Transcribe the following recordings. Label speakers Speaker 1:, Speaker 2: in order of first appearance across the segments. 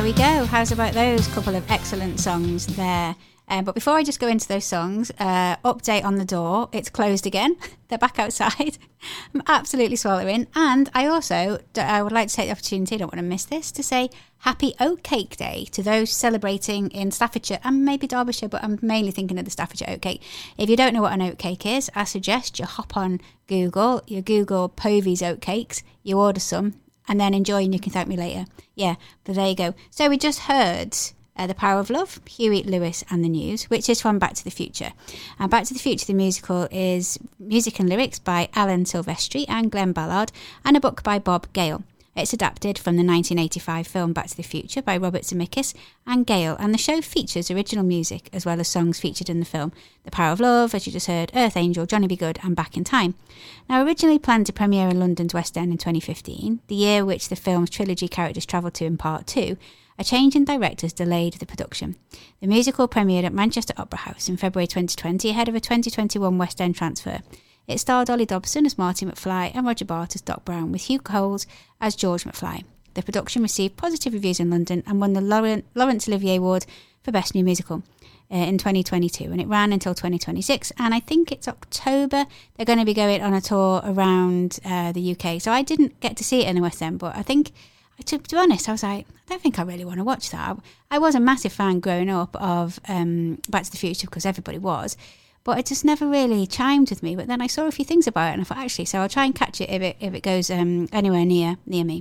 Speaker 1: we go. How's about those couple of excellent songs there? But before I just go into those songs, update on the door. It's closed again. They're back outside. I'm absolutely swallowing. And I would like to take the opportunity, I don't want to miss this, to say Happy Oat Cake Day to those celebrating in Staffordshire and maybe Derbyshire, but I'm mainly thinking of the Staffordshire oat cake. If you don't know what an oat cake is, I suggest you hop on Google, you Google Povey's oat cakes, you order some, and then enjoy and you can thank me later. Yeah, but there you go. So we just heard The Power of Love, Huey Lewis and the News, which is from Back to the Future. And Back to the Future, the musical, is music and lyrics by Alan Silvestri and Glenn Ballard, and a book by Bob Gale. It's adapted from the 1985 film Back to the Future by Robert Zemeckis and Gale, and the show features original music as well as songs featured in the film. The Power of Love, as you just heard, Earth Angel, Johnny B. Good and Back in Time. Now, originally planned to premiere in London's West End in 2015, the year which the film's trilogy characters travelled to in Part 2, a change in directors delayed the production. The musical premiered at Manchester Opera House in February 2020 ahead of a 2021 West End transfer. It starred Ollie Dobson as Marty McFly and Roger Bart as Doc Brown, with Hugh Coles as George McFly. The production received positive reviews in London and won the Laurence Olivier Award for Best New Musical in 2022, and it ran until 2026, and I think it's October. They're going to be going on a tour around the UK, so I didn't get to see it in the West End, but I think, to be honest, I was like, I don't think I really want to watch that. I was a massive fan growing up of Back to the Future because everybody was, but it just never really chimed with me. But then I saw a few things about it and I thought, actually, so I'll try and catch it if it goes anywhere near me.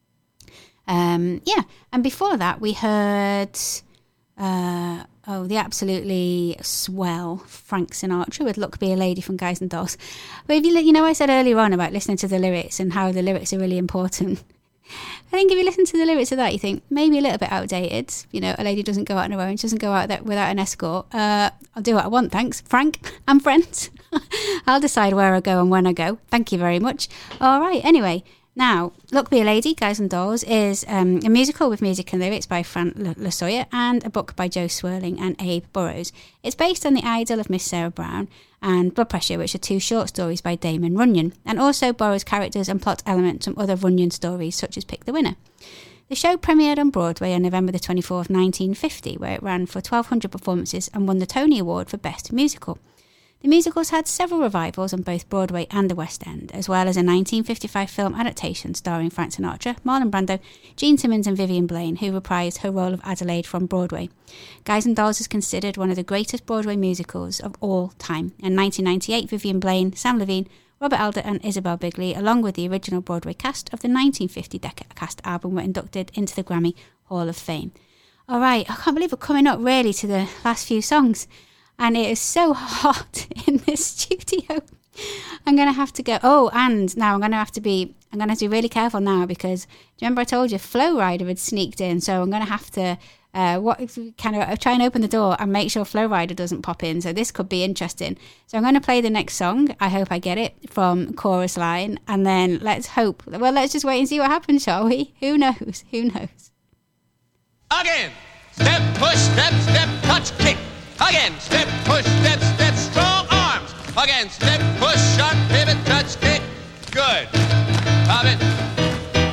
Speaker 1: Yeah, and before that we heard the absolutely swell Frank Sinatra with Look Be a Lady from Guys and Dolls. But if you know I said earlier on about listening to the lyrics and how the lyrics are really important. I think if you listen to the lyrics of that, you think maybe a little bit outdated. You know, a lady doesn't go out on her own. She doesn't go out there without an escort. I'll do what I want, thanks. Frank and friends. I'll decide where I go and when I go. Thank you very much. All right, anyway. Now, Look Be a Lady, Guys and Dolls is a musical with music and lyrics by Fran LaSoya and a book by Joe Swirling and Abe Burrows. It's based on The Idol of Miss Sarah Brown and Blood Pressure, which are two short stories by Damon Runyon, and also borrows characters and plot elements from other Runyon stories, such as Pick the Winner. The show premiered on Broadway on November the 24th, 1950, where it ran for 1,200 performances and won the Tony Award for Best Musical. The musical's had several revivals on both Broadway and the West End, as well as a 1955 film adaptation starring Frank Sinatra, Marlon Brando, Gene Simmons and Vivian Blaine, who reprised her role of Adelaide from Broadway. Guys and Dolls is considered one of the greatest Broadway musicals of all time. In 1998, Vivian Blaine, Sam Levine, Robert Alder and Isabel Bigley, along with the original Broadway cast of the 1950 Decca cast album, were inducted into the Grammy Hall of Fame. All right, I can't believe we're coming up really to the last few songs. And it is so hot in this studio. I'm going to have to go. Oh, and now I'm going to have to be really careful now because, do you remember I told you Flow Rider had sneaked in? So I'm going to have to try and open the door and make sure Flow Rider doesn't pop in. So this could be interesting. So I'm going to play the next song. I hope I get it from Chorus Line. And then let's just wait and see what happens, shall we? Who knows? Who knows?
Speaker 2: Again. Step, push, step, touch, kick. Again, step, push, step, strong arms. Again, step, push, sharp, pivot, touch, kick. Good. Pop it.